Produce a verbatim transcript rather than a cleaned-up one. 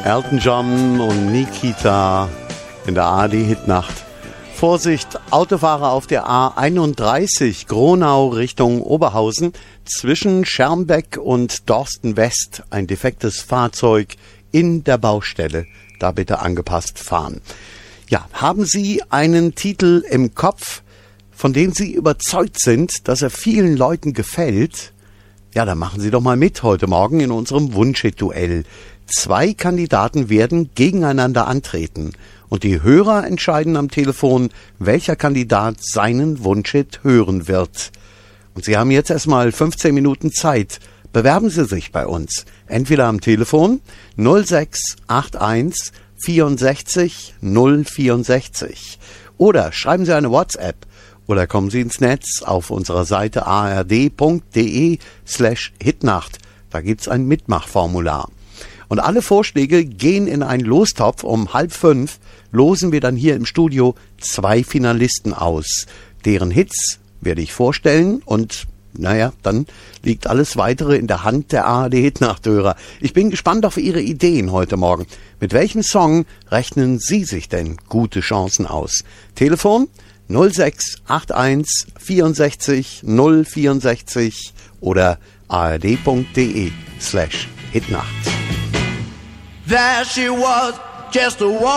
Elton John und Nikita in der A R D-Hitnacht. Vorsicht, Autofahrer auf der A einunddreißig, Gronau Richtung Oberhausen, zwischen Schermbeck und Dorsten West, ein defektes Fahrzeug in der Baustelle. Da bitte angepasst fahren. Ja, haben Sie einen Titel im Kopf, von dem Sie überzeugt sind, dass er vielen Leuten gefällt? Ja, dann machen Sie doch mal mit heute Morgen in unserem Wunschhit-Duell. Zwei Kandidaten werden gegeneinander antreten und die Hörer entscheiden am Telefon, welcher Kandidat seinen Wunschhit hören wird. Und Sie haben jetzt erstmal fünfzehn Minuten Zeit. Bewerben Sie sich bei uns. Entweder am Telefon null sechs acht eins vierundsechzig null vierundsechzig oder schreiben Sie eine WhatsApp oder kommen Sie ins Netz auf unserer Seite a r d punkt d e slash hitnacht. Da gibt's ein Mitmachformular. Und alle Vorschläge gehen in einen Lostopf. Um halb fünf losen wir dann hier im Studio zwei Finalisten aus. Deren Hits werde ich vorstellen und naja, dann liegt alles Weitere in der Hand der A R D-Hitnachthörer. Ich bin gespannt auf Ihre Ideen heute Morgen. Mit welchem Song rechnen Sie sich denn gute Chancen aus? Telefon null sechs acht eins vierundsechzig null vierundsechzig oder a r d punkt d e slash hitnacht. There she was, just a woman.